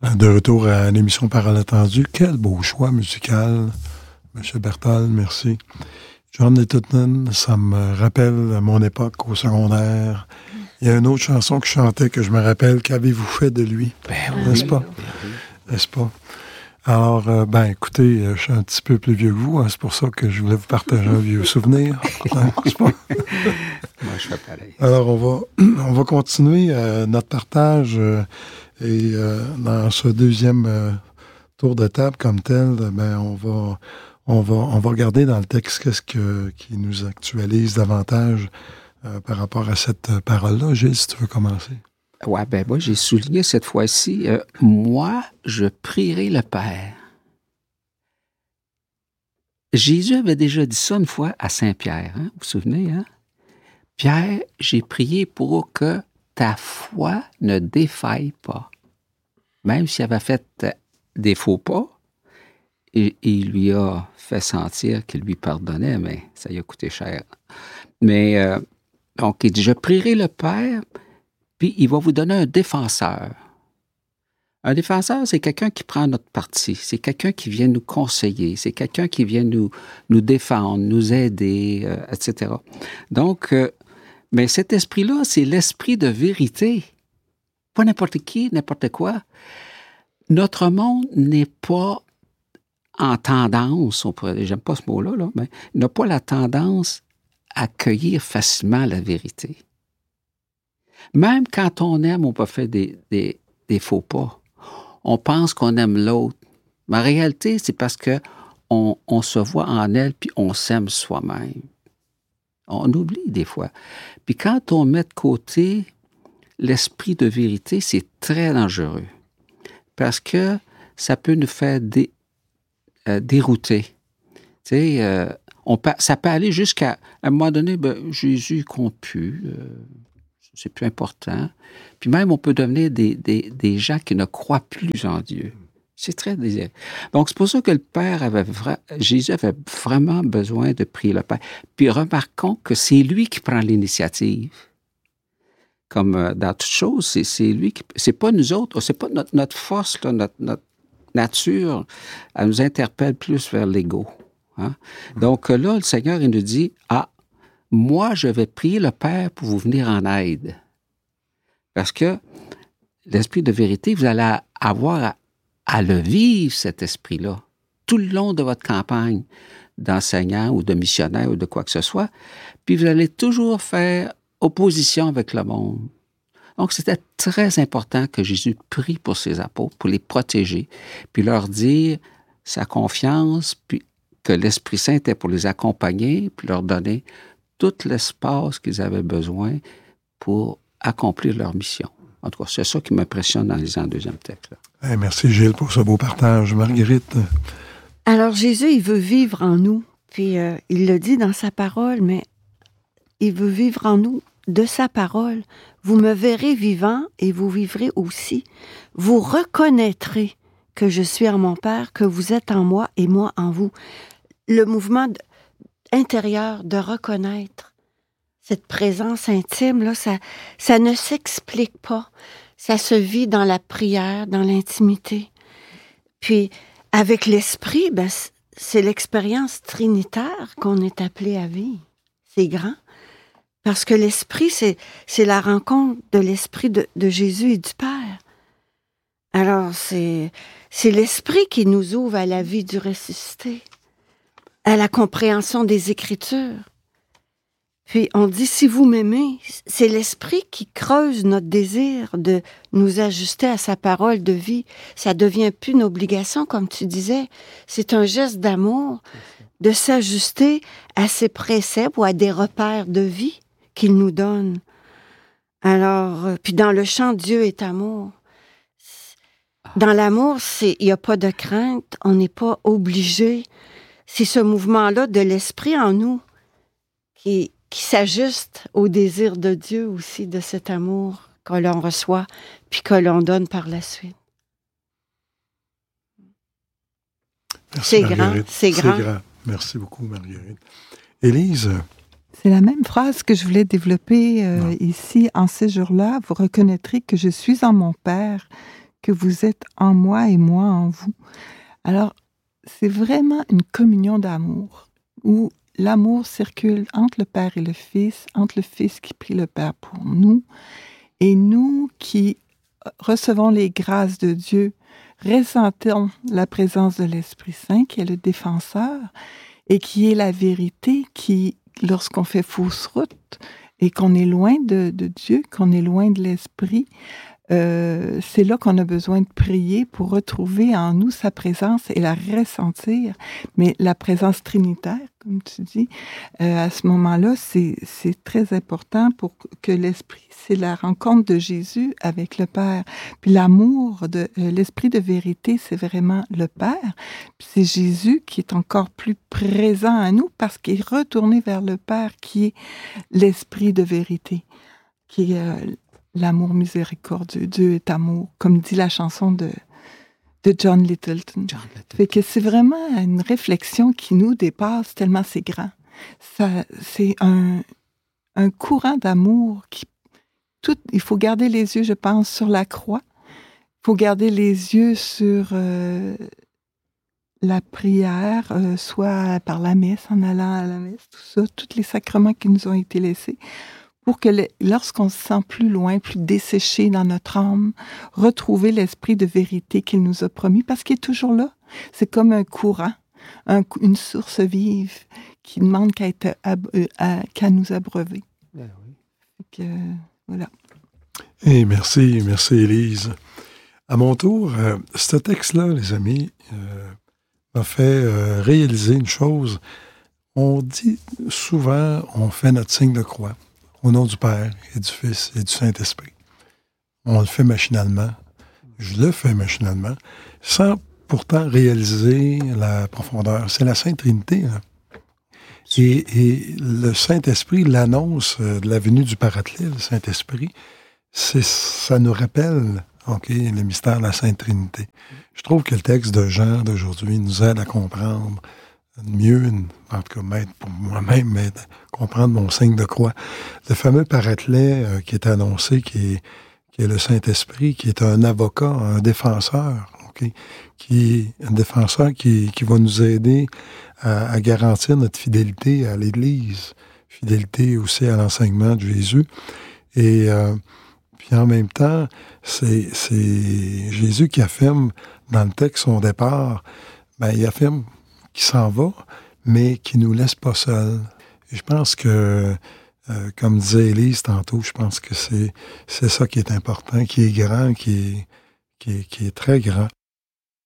De retour à l'émission Parole attendue. Quel beau choix musical, M. Berthold, merci. John Littleton, ça me rappelle mon époque au secondaire. Il y a une autre chanson que je chantais que je me rappelle. Qu'avez-vous fait de lui? N'est-ce pas? N'est-ce pas? Alors, écoutez, je suis un petit peu plus vieux que vous. Hein, c'est pour ça que je voulais vous partager un vieux souvenir. Hein, n'est-ce pas? Moi, je fais pareil. Alors, on va continuer notre partage et dans ce deuxième tour de table comme tel, on va regarder dans le texte qu'est-ce qui nous actualise davantage par rapport à cette parole-là. Gilles, si tu veux commencer. Ouais, moi, j'ai souligné cette fois-ci, moi, je prierai le Père. Jésus avait déjà dit ça une fois à Saint-Pierre, hein? Vous vous souvenez, hein? Pierre, j'ai prié pour que ta foi ne défaille pas. Même s'il avait fait des faux pas, et il lui a fait sentir qu'il lui pardonnait, mais ça lui a coûté cher. Mais, donc, il dit, je prierai le Père, puis il va vous donner un défenseur. Un défenseur, c'est quelqu'un qui prend notre parti. C'est quelqu'un qui vient nous conseiller. C'est quelqu'un qui vient nous défendre, nous aider, etc. Donc, mais cet esprit-là, c'est l'esprit de vérité. Pas n'importe qui, n'importe quoi. Notre monde n'est pas en tendance, j'aime pas ce mot-là, là, mais il n'a pas la tendance à accueillir facilement la vérité. Même quand on aime, on peut faire des faux pas. On pense qu'on aime l'autre. Mais en réalité, c'est parce qu'on se voit en elle puis on s'aime soi-même. On oublie des fois. Puis quand on met de côté l'esprit de vérité, c'est très dangereux. Parce que ça peut nous faire dérouter. Tu sais, ça peut aller jusqu'à un moment donné, Jésus compte plus. C'est plus important. Puis même, on peut devenir des gens qui ne croient plus en Dieu. C'est très désiré. Donc, c'est pour ça que Jésus avait vraiment besoin de prier le Père. Puis remarquons que c'est lui qui prend l'initiative. Comme dans toute chose, c'est lui qui... C'est pas nous autres, c'est pas notre force, là, notre nature, elle nous interpelle plus vers l'ego. Hein? Donc là, le Seigneur, il nous dit, moi, je vais prier le Père pour vous venir en aide. Parce que l'esprit de vérité, vous allez avoir à le vivre, cet esprit-là, tout le long de votre campagne d'enseignant ou de missionnaire ou de quoi que ce soit. Puis vous allez toujours faire opposition avec le monde. Donc, c'était très important que Jésus prie pour ses apôtres, pour les protéger, puis leur dire sa confiance, puis que l'Esprit Saint était pour les accompagner, puis leur donner tout l'espace qu'ils avaient besoin pour accomplir leur mission. En tout cas, c'est ça qui m'impressionne en lisant le deuxième texte. Hey, merci Gilles pour ce beau partage. Marguerite? Alors Jésus, il veut vivre en nous, puis il le dit dans sa parole, mais il veut vivre en nous de sa parole. Vous me verrez vivant et vous vivrez aussi. Vous reconnaîtrez que je suis en mon Père, que vous êtes en moi et moi en vous. Le mouvement intérieur de reconnaître cette présence intime, là, ça ne s'explique pas. Ça se vit dans la prière, dans l'intimité. Puis, avec l'esprit, c'est l'expérience trinitaire qu'on est appelé à vivre. C'est grand. Parce que l'esprit, c'est la rencontre de l'esprit de Jésus et du Père. Alors, c'est l'esprit qui nous ouvre à la vie du ressuscité, à la compréhension des Écritures. Puis, on dit, si vous m'aimez, c'est l'esprit qui creuse notre désir de nous ajuster à sa parole de vie. Ça devient plus une obligation, comme tu disais. C'est un geste d'amour de s'ajuster à ses préceptes ou à des repères de vie qu'il nous donne. Alors, puis dans le chant, Dieu est amour. Dans l'amour, il n'y a pas de crainte, on n'est pas obligé. C'est ce mouvement-là de l'esprit en nous qui s'ajuste au désir de Dieu aussi, de cet amour que l'on reçoit puis que l'on donne par la suite. Merci, c'est grand. Merci beaucoup, Marguerite. Élise? C'est la même phrase que je voulais développer ici, en ces jours-là. Vous reconnaîtrez que je suis en mon Père, que vous êtes en moi et moi en vous. Alors, c'est vraiment une communion d'amour où l'amour circule entre le Père et le Fils, entre le Fils qui prie le Père pour nous, et nous qui recevons les grâces de Dieu, ressentons la présence de l'Esprit Saint, qui est le défenseur, et qui est la vérité, qui, lorsqu'on fait fausse route, et qu'on est loin de Dieu, qu'on est loin de l'Esprit, c'est là qu'on a besoin de prier pour retrouver en nous sa présence et la ressentir. Mais la présence trinitaire, comme tu dis, à ce moment-là, c'est très important pour que l'Esprit, c'est la rencontre de Jésus avec le Père. Puis l'amour de l'Esprit de vérité, c'est vraiment le Père. Puis c'est Jésus qui est encore plus présent à nous parce qu'il est retourné vers le Père qui est l'Esprit de vérité, qui est l'amour miséricordieux. Dieu est amour, comme dit la chanson de John Littleton. Fait que c'est vraiment une réflexion qui nous dépasse tellement c'est grand. C'est un courant d'amour qui... il faut garder les yeux, je pense, sur la croix. Il faut garder les yeux sur la prière, soit par la messe, en allant à la messe, tout ça, tous les sacrements qui nous ont été laissés, pour que lorsqu'on se sent plus loin, plus desséché dans notre âme, retrouver l'esprit de vérité qu'il nous a promis, parce qu'il est toujours là. C'est comme un courant, une source vive qui demande qu'à nous abreuver. Ben oui. Donc, voilà. Et merci Élise. À mon tour, ce texte-là, les amis, m'a fait réaliser une chose. On dit souvent, on fait notre signe de croix. Au nom du Père et du Fils et du Saint-Esprit. On le fait machinalement. Je le fais machinalement, sans pourtant réaliser la profondeur. C'est la Sainte Trinité. Hein? Et le Saint-Esprit, l'annonce de la venue du Paraclet, le Saint-Esprit, ça nous rappelle le mystère de la Sainte Trinité. Je trouve que le texte de Jean d'aujourd'hui nous aide à comprendre mieux, en tout cas pour moi-même, comprendre mon signe de croix. Le fameux Paraclet qui est annoncé, qui est le Saint-Esprit, qui est un avocat, un défenseur, qui va nous aider à garantir notre fidélité à l'Église, fidélité aussi à l'enseignement de Jésus. Et puis en même temps, c'est Jésus qui affirme dans le texte son départ, il affirme qui s'en va, mais qui nous laisse pas seuls. Et je pense que, comme disait Élise tantôt, je pense que c'est ça qui est important, qui est grand, qui est très grand.